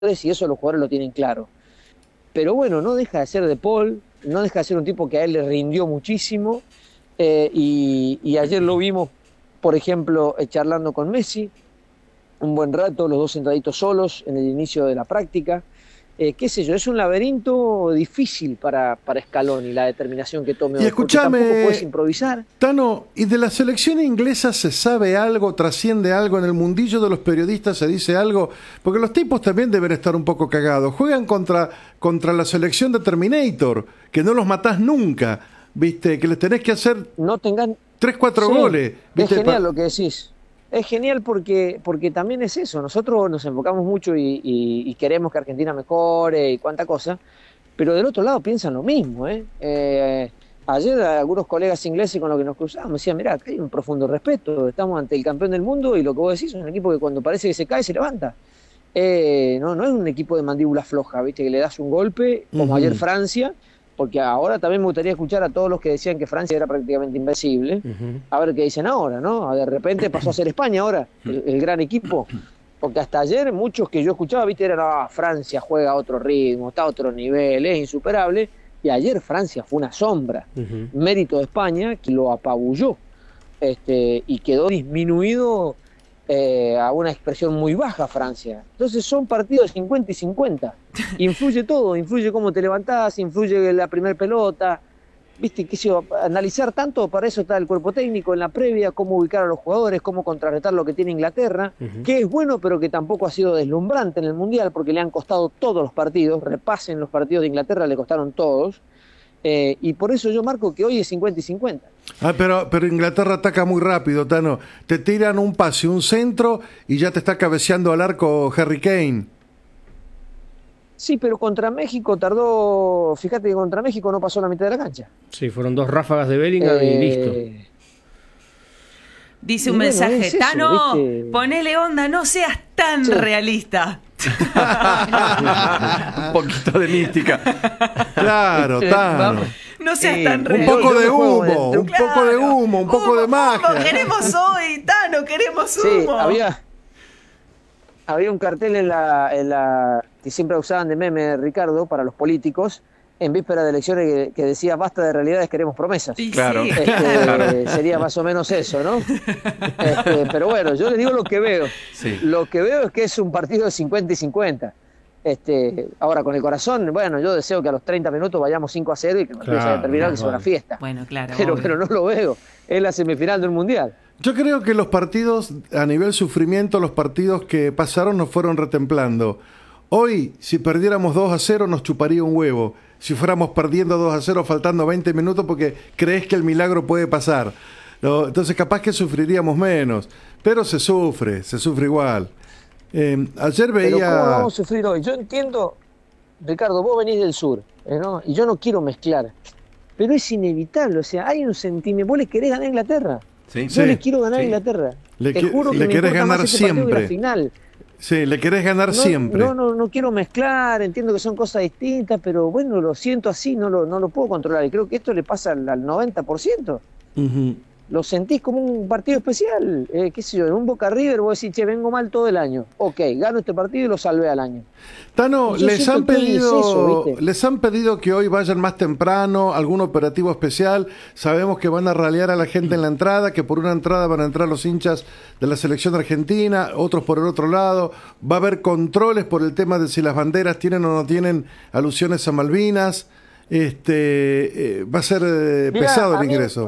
y eso los jugadores lo tienen claro. Pero bueno, no deja de ser De Paul, no deja de ser un tipo que a él le rindió muchísimo, y ayer lo vimos, por ejemplo, charlando con Messi, un buen rato, los dos sentaditos solos en el inicio de la práctica. Qué sé yo, es un laberinto difícil para Scaloni, la determinación que tome Y hoy, porque tampoco escúchame, puedes improvisar. Tano, ¿y de la selección inglesa se sabe algo, trasciende algo? ¿En el mundillo de los periodistas se dice algo? Porque los tipos también deben estar un poco cagados. Juegan contra la selección de Terminator, que no los matás nunca, ¿viste? Que les tenés que hacer No tengan 3-4 sí, goles. ¿Viste? es genial lo que decís. Es genial porque también es eso. Nosotros nos enfocamos mucho y queremos que Argentina mejore y cuánta cosa, pero del otro lado piensan lo mismo, ¿eh? Ayer algunos colegas ingleses con los que nos cruzamos me decían, mirá, acá hay un profundo respeto, estamos ante el campeón del mundo y lo que vos decís es un equipo que cuando parece que se cae se levanta. No es un equipo de mandíbula floja, ¿viste? Que le das un golpe, como ayer Francia, porque ahora también me gustaría escuchar a todos los que decían que Francia era prácticamente invencible, a ver qué dicen ahora, ¿no? De repente pasó a ser España ahora, el gran equipo, porque hasta ayer muchos que yo escuchaba, viste, eran, Francia juega a otro ritmo, está a otro nivel, es insuperable, y ayer Francia fue una sombra, mérito de España, que lo apabulló, y quedó disminuido a una expresión muy baja Francia. Entonces son partidos de 50 y 50. Influye todo, influye cómo te levantás, influye la primer pelota. Viste, qué sé yo, analizar tanto, para eso está el cuerpo técnico en la previa, cómo ubicar a los jugadores, cómo contrarrestar lo que tiene Inglaterra, que es bueno, pero que tampoco ha sido deslumbrante en el Mundial, porque le han costado todos los partidos. Repasen los partidos de Inglaterra, le costaron todos. Y por eso yo marco que hoy es 50 y 50. Pero Inglaterra ataca muy rápido, Tano. Te tiran un pase, un centro y ya te está cabeceando al arco Harry Kane. Sí, pero contra México tardó, fíjate que contra México no pasó la mitad de la cancha. Sí, fueron 2 ráfagas de Bellingham y listo. Dice un mensaje, eso, Tano, ¿viste? ponele onda, no seas tan realista. Un poquito de mística. Claro, Tano. No seas tan Un realista. poco de humo, dentro. un poco de humo, un poco de magia. Queremos hoy, Tano, queremos Sí, humo. había un cartel en la que siempre usaban de meme, Ricardo, para los políticos, en víspera de elecciones que decía, basta de realidades, queremos promesas. Y Claro. sí. Sería más o menos eso, ¿no? Pero bueno, yo les digo lo que veo. Sí. Lo que veo es que es un partido de 50 y 50. Ahora, con el corazón, bueno, yo deseo que a los 30 minutos vayamos 5-0 y que el partido se haya terminado, que sea una fiesta. Bueno, claro. Pero no lo veo. Es la semifinal del Mundial. Yo creo que los partidos, a nivel sufrimiento, los partidos que pasaron nos fueron retemplando. Hoy, si perdiéramos 2-0, nos chuparía un huevo. Si fuéramos perdiendo 2-0 faltando 20 minutos porque crees que el milagro puede pasar, ¿no? Entonces capaz que sufriríamos menos. Pero se sufre igual. Ayer veía... Pero ¿cómo vamos a sufrir hoy? Yo entiendo, Ricardo, vos venís del sur, ¿no? Y yo no quiero mezclar, pero es inevitable, o sea, hay un sentimiento. Vos le querés ganar a Inglaterra. Sí. Yo le quiero ganar a Inglaterra. Te juro que le me querés importa más ganar ese partido que siempre. la final. Sí, le querés ganar siempre. No quiero mezclar, entiendo que son cosas distintas, pero bueno, lo siento así, no lo puedo controlar. Y creo que esto le pasa al 90%. Ujú. Lo sentís como un partido especial, qué sé yo, en un Boca River vos decís, che, vengo mal todo el año. Ok, gano este partido y lo salvé al año. Tano, Yo les siento han que hoy es eso, ¿viste? les han pedido que hoy vayan más temprano, algún operativo especial. Sabemos que van a ralear a la gente en la entrada, que por una entrada van a entrar los hinchas de la selección argentina, otros por el otro lado. Va a haber controles por el tema de si las banderas tienen o no tienen alusiones a Malvinas. Va a ser Mirá, pesado a el mí ingreso.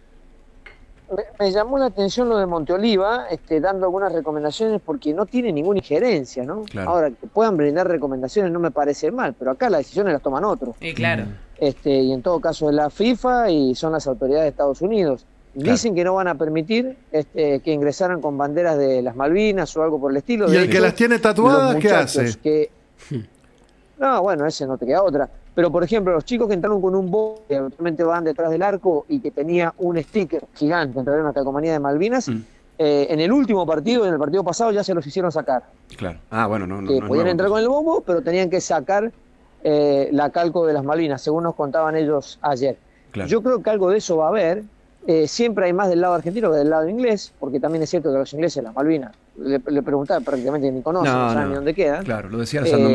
Me llamó la atención lo de Monteoliva, dando algunas recomendaciones porque no tiene ninguna injerencia, ¿no? Claro. Ahora, que puedan brindar recomendaciones no me parece mal, pero acá las decisiones las toman otros. Claro. Y en todo caso es la FIFA y son las autoridades de Estados Unidos. Claro. Dicen que no van a permitir que ingresaran con banderas de las Malvinas o algo por el estilo. ¿Y De el que hecho, las tiene tatuadas, los qué muchachos hace? No, bueno, ese no te queda otra. Pero, por ejemplo, los chicos que entraron con un bote que habitualmente van detrás del arco y que tenía un sticker gigante, en realidad una calcomanía de Malvinas, en el último partido, en el partido pasado, ya se los hicieron sacar. Claro. Bueno, no. Que no podían es entrar nuevo. con el bombo, pero tenían que sacar la calco de las Malvinas, según nos contaban ellos ayer. Claro. Yo creo que algo de eso va a haber. Siempre hay más del lado argentino que del lado inglés, porque también es cierto que los ingleses las Malvinas le preguntaba prácticamente ni conoce, no sabe ni dónde queda. Claro, lo decía Alessandro